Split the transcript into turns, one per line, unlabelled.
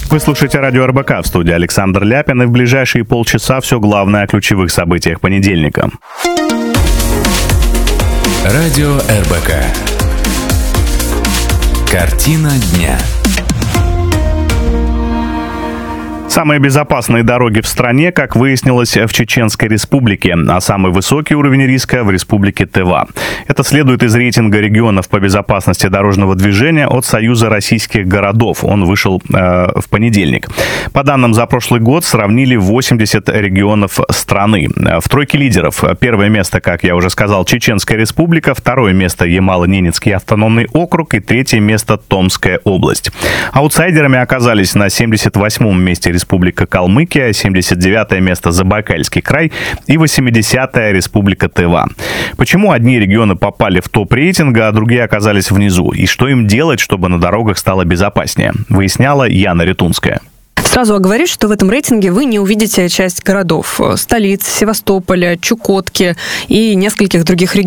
Вы слушаете радио РБК, в студии Александр Ляпин, и в ближайшие полчаса все главное о ключевых событиях понедельника.
Радио РБК. Картина дня.
Самые безопасные дороги в стране, как выяснилось, в Чеченской Республике, а самый высокий уровень риска в Республике Тыва. Это следует из рейтинга регионов по безопасности дорожного движения от Союза российских городов. Он вышел в понедельник. По данным за прошлый год сравнили 80 регионов страны. В тройке лидеров первое место, как я уже сказал, Чеченская Республика, второе место Ямало-Ненецкий автономный округ и третье место Томская область. Аутсайдерами оказались на 78-м месте Республика Калмыкия, 79-е место Забайкальский край и 80-я Республика Тыва. Почему одни регионы попали в топ рейтинга, а другие оказались внизу? И что им делать, чтобы на дорогах стало безопаснее? Выясняла Яна Ретунская.
Сразу оговорюсь, что в этом рейтинге вы не увидите часть городов. Столиц, Севастополя, Чукотки и нескольких других регионов.